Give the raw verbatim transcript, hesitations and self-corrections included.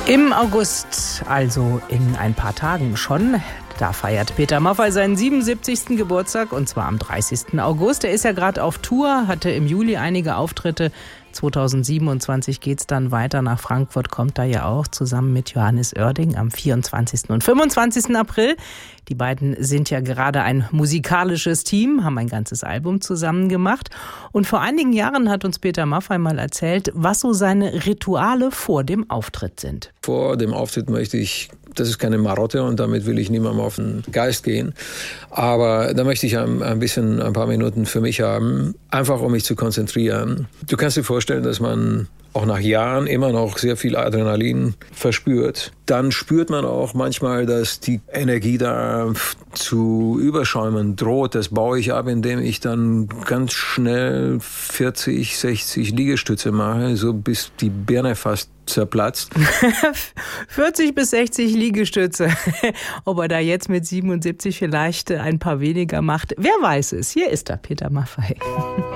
Im August, also in ein paar Tagen schon, da feiert Peter Maffay seinen siebenundsiebzigsten Geburtstag, und zwar am dreißigsten August. Er ist ja gerade auf Tour, hatte im Juli einige Auftritte. zweitausendsiebenundzwanzig geht's dann weiter nach Frankfurt, kommt da ja auch zusammen mit Johannes Oerding am vierundzwanzigsten und fünfundzwanzigsten April. Die beiden sind ja gerade ein musikalisches Team, haben ein ganzes Album zusammen gemacht. Und vor einigen Jahren hat uns Peter Maffay mal erzählt, was so seine Rituale vor dem Auftritt sind. Vor dem Auftritt möchte ich, das ist keine Marotte und damit will ich niemandem auf den Geist gehen, aber da möchte ich ein, ein bisschen, ein paar Minuten für mich haben, einfach um mich zu konzentrieren. Du kannst dir vorstellen, dass man auch nach Jahren immer noch sehr viel Adrenalin verspürt. Dann spürt man auch manchmal, dass die Energie da zu überschäumen droht. Das baue ich ab, indem ich dann ganz schnell vierzig, sechzig Liegestütze mache, so bis die Birne fast zerplatzt. vierzig bis sechzig Liegestütze. Ob er da jetzt mit siebenundsiebzig vielleicht ein paar weniger macht, wer weiß es. Hier ist er, Peter Maffay.